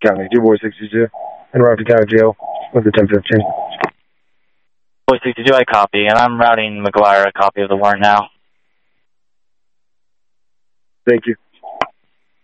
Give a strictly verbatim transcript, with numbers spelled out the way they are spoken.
County, two boy sixty-two, in Rockford County Jail with the ten fifteen. Boy sixty-two, I copy, and I'm routing McGuire a copy of the warrant now. Thank you.